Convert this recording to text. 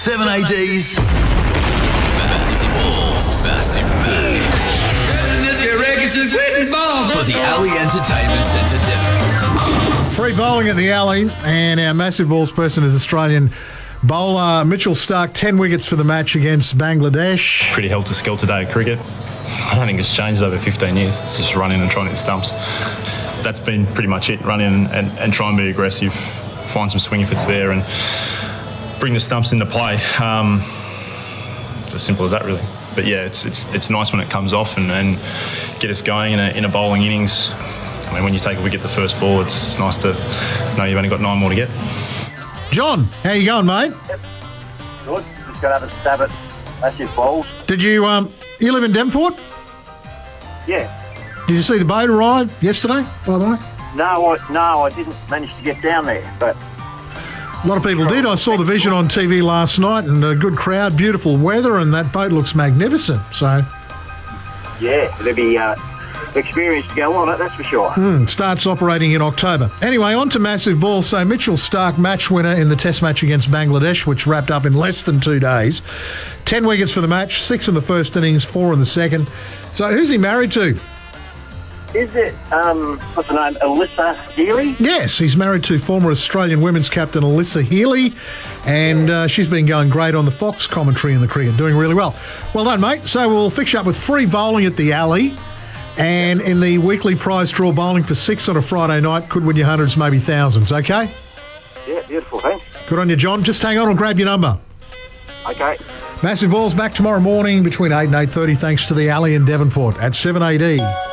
7AD's Massive Balls. Massive Balls. For the Alley Entertainment Centre Devonport. Free bowling at the Alley, and our Massive Balls person is Australian bowler Mitchell Starc. 10 wickets for the match against Bangladesh. Pretty helter-skelter day of cricket. I don't think it's changed over 15 years. It's just run in and try and hit stumps. That's been pretty much it. Run in and try and be aggressive, find some swing if it's there, and bring the stumps into play. As simple as that, really. But yeah, it's nice when it comes off and get us going in a bowling innings. I mean, when you take a wicket the first ball, it's nice to know you've only got 9 more to get. John, how you going, mate? Yep. Good. Just got to have a stab at Massive Balls. Did you live in Devonport? Yeah. Did you see the boat arrive yesterday, by the way? No, I didn't manage to get down there, but A lot of people did. I saw the vision on TV last night, and a good crowd, beautiful weather, and that boat looks magnificent. So, yeah, there'll be experience to go on it, that's for sure. Starts operating in October. Anyway, on to Massive Balls. So Mitchell Starc, match winner in the Test match against Bangladesh, which wrapped up in less than 2 days. 10 wickets for the match, 6 in the first innings, 4 in the second. So who's he married to? Is it, what's her name, Alyssa Healy? Yes, he's married to former Australian women's captain Alyssa Healy, and she's been going great on the Fox commentary in the cricket, doing really well. Well done, mate. So we'll fix you up with free bowling at the Alley, and in the weekly prize draw, bowling for 6 on a Friday night. Could win you hundreds, maybe thousands, okay? Yeah, beautiful, thanks. Good on you, John. Just hang on, I'll grab your number. Okay. Massive Balls back tomorrow morning between 8 and 8:30, thanks to the Alley in Devonport at 7AD.